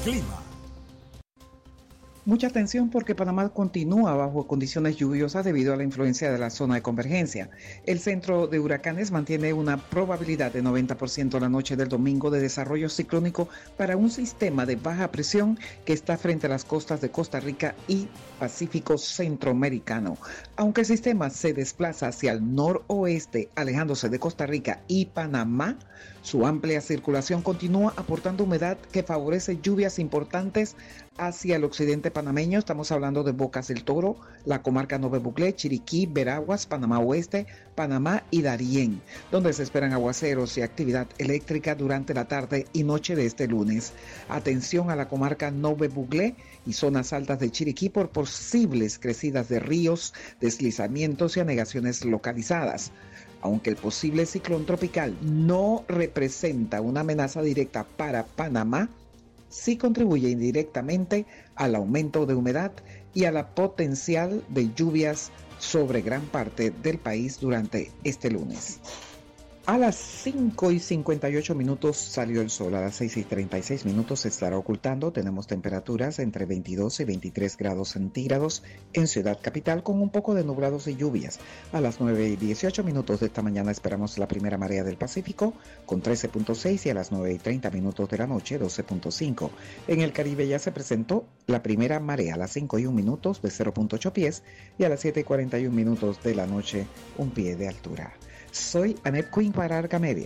Clima. Mucha atención porque Panamá continúa bajo condiciones lluviosas debido a la influencia de la zona de convergencia. El centro de huracanes mantiene una probabilidad de 90% la noche del domingo de desarrollo ciclónico para un sistema de baja presión que está frente a las costas de Costa Rica y Pacífico Centroamericano. Aunque el sistema se desplaza hacia el noroeste, alejándose de Costa Rica y Panamá, su amplia circulación continúa aportando humedad que favorece lluvias importantes hacia el occidente panameño. Estamos hablando de Bocas del Toro, la comarca Nove Buglé, Chiriquí, Veraguas, Panamá Oeste, Panamá y Darién, donde se esperan aguaceros y actividad eléctrica durante la tarde y noche de este lunes. Atención a la comarca Nove Buglé y zonas altas de Chiriquí por posibles crecidas de ríos, deslizamientos y anegaciones localizadas. Aunque el posible ciclón tropical no representa una amenaza directa para Panamá, sí contribuye indirectamente al aumento de humedad y a la potencial de lluvias sobre gran parte del país durante este lunes. A las 5:58 salió el sol, a las 6:36 se estará ocultando. Tenemos temperaturas entre 22 y 23 grados centígrados en Ciudad Capital con un poco de nublados y lluvias. A las 9:18 de esta mañana esperamos la primera marea del Pacífico con 13.6 y a las 9:30 de la noche 12.5. En el Caribe ya se presentó la primera marea a las 5:01 de 0.8 pies y a las 7:41 de la noche 1 pie de altura. Soy Annette Quinn para Arca Media.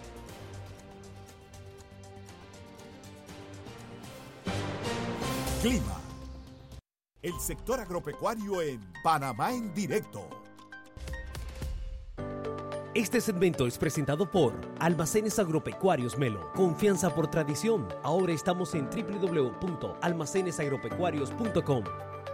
Clima. El sector agropecuario en Panamá en directo. Este segmento es presentado por Almacenes Agropecuarios Melo. Confianza por tradición. Ahora estamos en www.almacenesagropecuarios.com.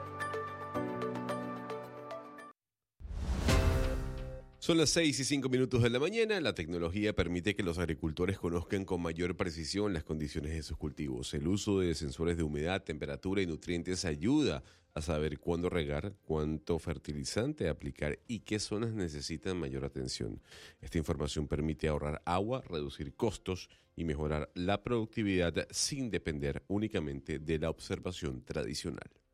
Son las 6:05 de la mañana. La tecnología permite que los agricultores conozcan con mayor precisión las condiciones de sus cultivos. El uso de sensores de humedad, temperatura y nutrientes ayuda a saber cuándo regar, cuánto fertilizante aplicar y qué zonas necesitan mayor atención. Esta información permite ahorrar agua, reducir costos y mejorar la productividad sin depender únicamente de la observación tradicional.